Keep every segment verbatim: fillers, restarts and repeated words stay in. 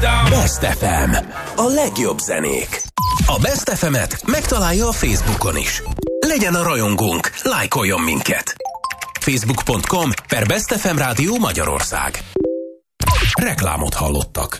Best ef em. A legjobb zenék. A Best ef emet megtalálja a Facebookon is. Legyen a rajongónk, lájkoljon minket. facebook pont com per Best ef em Rádió Magyarország. Reklámot hallottak.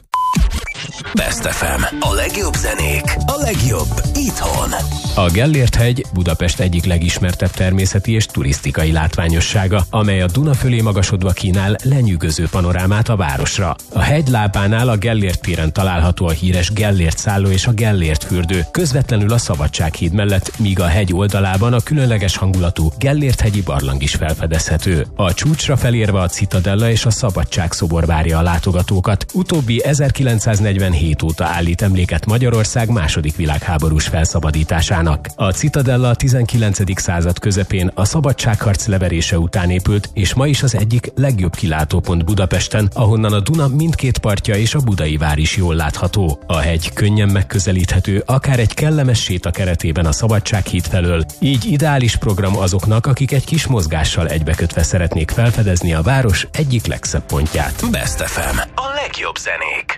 Best ef em. A legjobb zenék. A legjobb itthon. A Gellért-hegy Budapest egyik legismertebb természeti és turisztikai látványossága, amely a Duna fölé magasodva kínál lenyűgöző panorámát a városra. A hegy lábánál a Gellért téren található a híres Gellért szálló és a Gellért fürdő, közvetlenül a Szabadsághíd mellett, míg a hegy oldalában a különleges hangulatú Gellért-hegyi barlang is felfedezhető. A csúcsra felérve a Citadella és a Szabadságszobor várja a látogatókat. Utóbbi ezerkilencszáznegyvenhét óta állít emléket Magyarország második világháborús felszabadításának. A Citadella a tizenkilencedik század közepén a szabadságharc leverése után épült, és ma is az egyik legjobb kilátópont Budapesten, ahonnan a Duna mindkét partja és a Budai vár is jól látható. A hegy könnyen megközelíthető, akár egy kellemes séta keretében a Szabadsághíd felől, így ideális program azoknak, akik egy kis mozgással egybekötve szeretnék felfedezni a város egyik legszebb pontját. Best ef em. A legjobb zenék.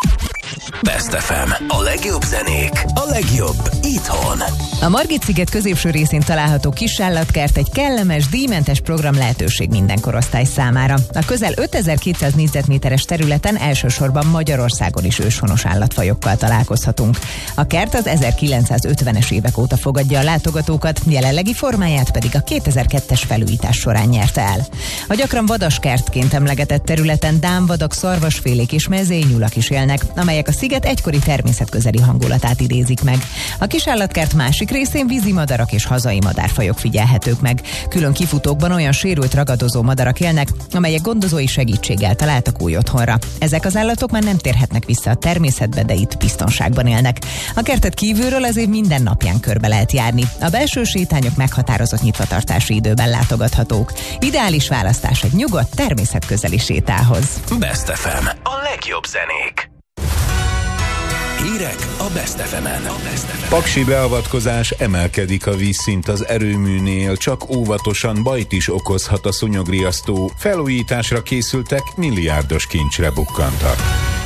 Best ef em. A legjobb zenék. A legjobb itthon. A Margit-sziget középső részén található kisállatkert egy kellemes, díjmentes program lehetőség minden korosztály számára. A közel ötezer-kétszáz négyzetméteres területen elsősorban Magyarországon is őshonos állatfajokkal találkozhatunk. A kert az ezerkilencszázötvenes évek óta fogadja a látogatókat, jelenlegi formáját pedig a kétezer-kettes felújítás során nyerte el. A gyakran vadaskertként emlegetett területen dámvadak, szarvasfélék és mezénynyulak is élnek, amelyek a sziget egykori természetközeli hangulatát idézik meg. A kisállatkert másik részén vízimadarak és hazai madárfajok figyelhetők meg. Külön kifutókban olyan sérült ragadozó madarak élnek, amelyek gondozói segítséggel találtak új otthonra. Ezek az állatok már nem térhetnek vissza a természetbe, de itt biztonságban élnek. A kertet kívülről az év minden napján körbe lehet járni. A belső sétányok meghatározott nyitvatartási időben látogathatók. Ideális választás egy nyugodt, természetközeli sétához. Best ef em. A legjobb zenék. Hírek a Best ef emen. Paksi beavatkozás, emelkedik a vízszint az erőműnél, csak óvatosan bajt is okozhat a szúnyogriasztó. Felújításra készültek, milliárdos kincsre bukkantak.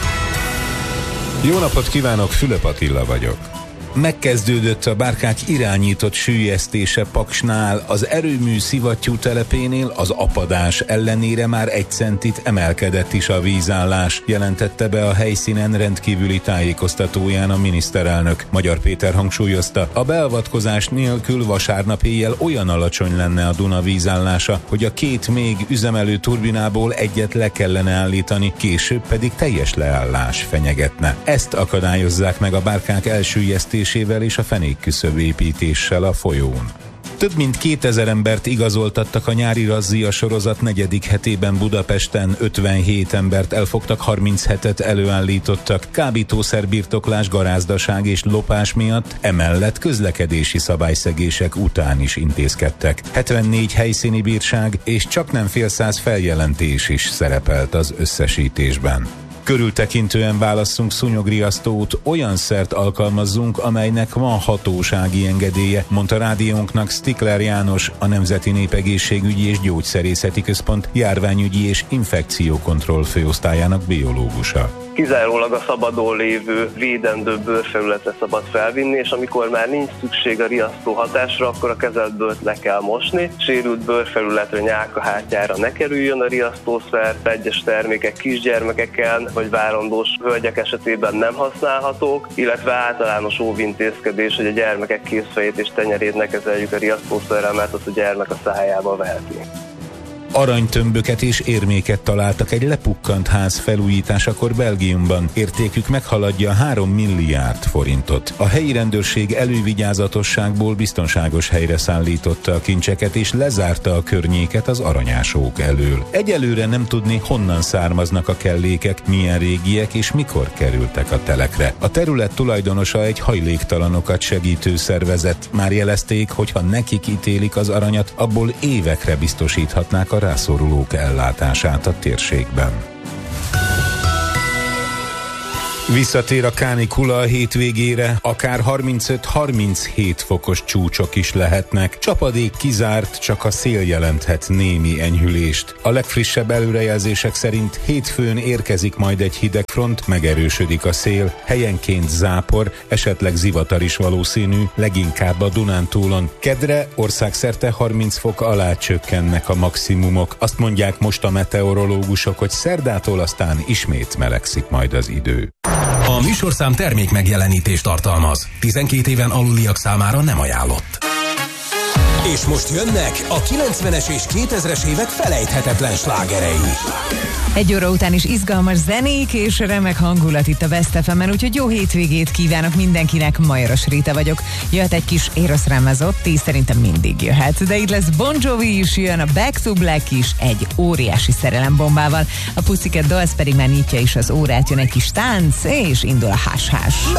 Jó napot kívánok, Fülöp Attila vagyok. Megkezdődött a bárkák irányított süllyesztése Paksnál, az erőmű szivattyú telepénél az apadás ellenére már egy centit emelkedett is a vízállás, jelentette be a helyszínen rendkívüli tájékoztatóján a miniszterelnök. Magyar Péter hangsúlyozta, a beavatkozás nélkül vasárnap éjjel olyan alacsony lenne a Duna vízállása, hogy a két még üzemelő turbinából egyet le kellene állítani, később pedig teljes leállás fenyegetne. Ezt akadályozzák meg a bárkák elsüllyesztésével és a fenékküszöb építéssel a folyón. Több mint kétezer embert igazoltattak a nyári razzia sorozat negyedik hetében Budapesten, ötvenhét embert elfogtak, harminchetet előállítottak, kábítószerbirtoklás, garázdaság és lopás miatt, emellett közlekedési szabályszegések után is intézkedtek. hetvennégy helyszíni bírság és csaknem fél száz feljelentés is szerepelt az összesítésben. Körültekintően válasszunk szúnyogriasztót, olyan szert alkalmazzunk, amelynek van hatósági engedélye, mondta rádiónknak Stikler János, a Nemzeti Népegészségügyi és Gyógyszerészeti Központ járványügyi és infekciókontroll főosztályának biológusa. Kizárólag a szabadon lévő védendő bőrfelületre szabad felvinni, és amikor már nincs szükség a riasztó hatásra, akkor a kezelt bőrt le kell mosni. Sérült bőrfelületre, nyálkahártyára ne kerüljön a riasztószer, egyes termékek kisgyermekeken vagy várandós hölgyek esetében nem használhatók, illetve általános óvintézkedés, hogy a gyermekek kézfejét és tenyerét ne kezeljük a riasztószerrel, mert azt a gyermek a szájába veheti. Aranytömböket és érméket találtak egy lepukkant ház felújításakor Belgiumban. Értékük meghaladja három milliárd forintot. A helyi rendőrség elővigyázatosságból biztonságos helyre szállította a kincseket és lezárta a környéket az aranyásók elől. Egyelőre nem tudni, honnan származnak a kellékek, milyen régiek és mikor kerültek a telekre. A terület tulajdonosa egy hajléktalanokat segítő szervezet. Már jelezték, hogy ha nekik ítélik az aranyat, abból évekre biztosíthatnák a rászorulók ellátását a térségben. Visszatér a kánikula a hétvégére, akár harmincöt-harminchét fokos csúcsok is lehetnek. Csapadék kizárt, csak a szél jelenthet némi enyhülést. A legfrissebb előrejelzések szerint hétfőn érkezik majd egy hideg front, megerősödik a szél, helyenként zápor, esetleg zivatar is valószínű, leginkább a Dunántúlon. Kedre országszerte harminc fok alá csökkennek a maximumok. Azt mondják most a meteorológusok, hogy szerdától aztán ismét melegszik majd az idő. A műsorszám termék megjelenítést tartalmaz. tizenkét éven aluliak számára nem ajánlott. És most jönnek a kilencvenes és kétezres évek felejthetetlen slágerei. Egy óra után is izgalmas zenék és remek hangulat itt a Best ef emen, úgyhogy jó hétvégét kívánok mindenkinek. Majoros Rita vagyok. Jöhet egy kis Eros Ramazzotti, szerintem mindig jöhet. De itt lesz Bon Jovi is, jön a Back to Black is egy óriási szerelembombával. A Pussycat Dolls pedig már nyitja is az órát, jön egy kis tánc, és indul a hás-hás.